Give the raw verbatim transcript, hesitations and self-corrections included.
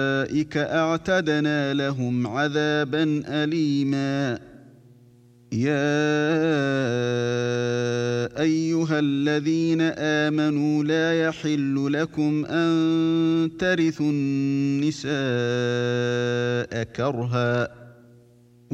أولئك أعتدنا لهم عذابا أليما. يا أيها الذين آمنوا لا يحل لكم أن ترثوا النساء كرها